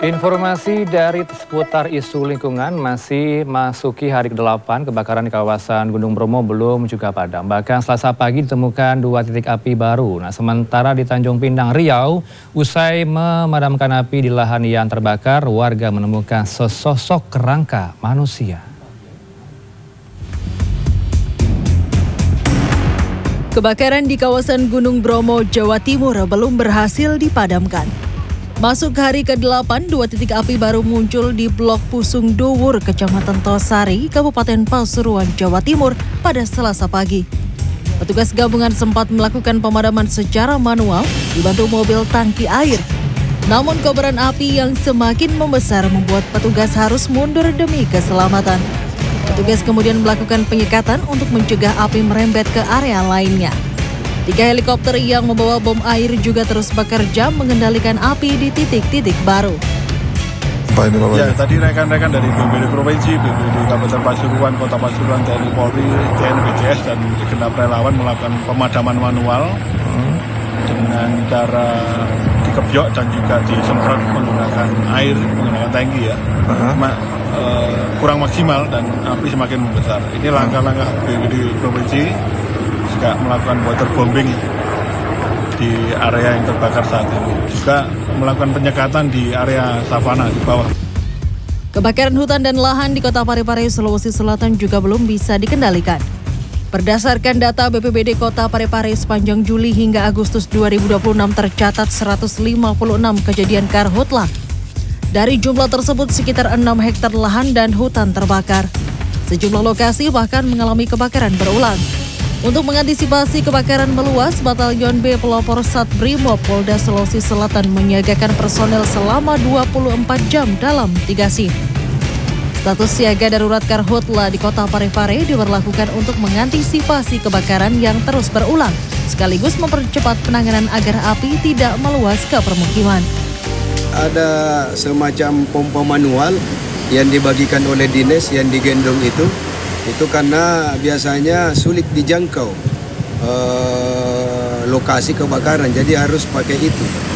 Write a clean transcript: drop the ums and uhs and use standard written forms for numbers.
Informasi dari seputar isu lingkungan masih masuki hari ke-8 kebakaran di kawasan Gunung Bromo belum juga padam. Bahkan Selasa pagi ditemukan 2 titik api baru. Nah, sementara di Tanjung Pinang, Riau, usai memadamkan api di lahan yang terbakar, warga menemukan sesosok kerangka manusia. Kebakaran di kawasan Gunung Bromo, Jawa Timur belum berhasil dipadamkan. Masuk hari ke-8, 2 titik api baru muncul di Blok Pusung Dowur, Kecamatan Tosari, Kabupaten Pasuruan, Jawa Timur pada Selasa pagi. Petugas gabungan sempat melakukan pemadaman secara manual dibantu mobil tangki air. Namun kobaran api yang semakin membesar membuat petugas harus mundur demi keselamatan. Petugas kemudian melakukan penyekatan untuk mencegah api merembet ke area lainnya. 3 helikopter yang membawa bom air juga terus bekerja mengendalikan api di titik-titik baru. Ya, tadi rekan-rekan dari BPBD Provinsi, BPBD Kabupaten Pasuruan, Kota Pasuruan, TNI Polri, TNI BCS, dan genap relawan melakukan pemadaman manual dengan cara dikebyok dan juga disemprot menggunakan air, menggunakan tangki ya. Kurang maksimal dan api semakin membesar. Ini langkah-langkah BPBD Provinsi juga melakukan waterbombing di area yang terbakar saat ini. Juga melakukan penyekatan di area savana di bawah. Kebakaran hutan dan lahan di Kota Parepare, Sulawesi Selatan juga belum bisa dikendalikan. Berdasarkan data BPBD Kota Parepare sepanjang Juli hingga Agustus 2026 tercatat 156 kejadian karhutla. Dari jumlah tersebut sekitar 6 hektar lahan dan hutan terbakar. Sejumlah lokasi bahkan mengalami kebakaran berulang. Untuk mengantisipasi kebakaran meluas, Batalion B Pelopor Sat Brimob Polda Sulawesi Selatan menyiagakan personel selama 24 jam dalam 3 shift. Status siaga darurat karhutla di Kota Parepare diberlakukan untuk mengantisipasi kebakaran yang terus berulang, sekaligus mempercepat penanganan agar api tidak meluas ke permukiman. Ada semacam pompa manual yang dibagikan oleh dinas yang digendong itu karena biasanya sulit dijangkau lokasi kebakaran, jadi harus pakai itu.